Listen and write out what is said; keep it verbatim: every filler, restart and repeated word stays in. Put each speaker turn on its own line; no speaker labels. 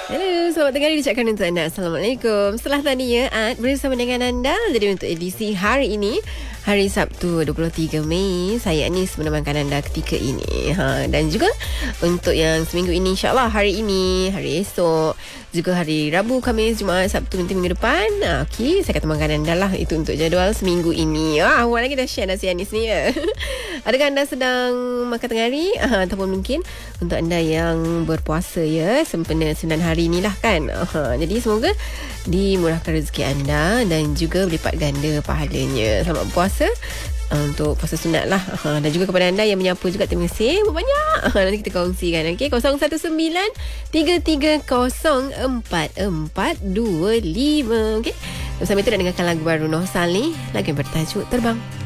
Hello, selamat tengah hari diucapkan untuk anda. Assalamualaikum. Setelah tadi ya, Ad bersama dengan anda. Jadi untuk edisi hari ini, hari Sabtu dua puluh tiga Mei, saya Anis menemankan anda ketika ini. Ha, dan juga untuk yang seminggu ini, insyaAllah hari ini, hari esok, juga hari Rabu, Khamis, Jumaat, Sabtu nanti minggu depan. Ha, Okey, saya akan temankan anda lah. Itu untuk jadual seminggu ini. Ah, awal lagi dah share nasi Anis ni ya. Adakah anda sedang makan tengah hari? Ha, ataupun mungkin untuk anda yang berpuasa ya, sempena sembilan hari ni lah kan. Ha, jadi semoga dimurahkan rezeki anda dan juga berlipat ganda pahalanya. Selamat puasa uh, untuk puasa sunat lah. Ha, dan juga kepada anda yang menyapa juga, terima kasih banyak. Ha, nanti kita kongsikan. Okey, kosong satu sembilan tiga tiga kosong empat empat dua lima. Okey. Bersama itu nak dengarkan lagu baru Noh Saleh, lagu yang bertajuk Terbang.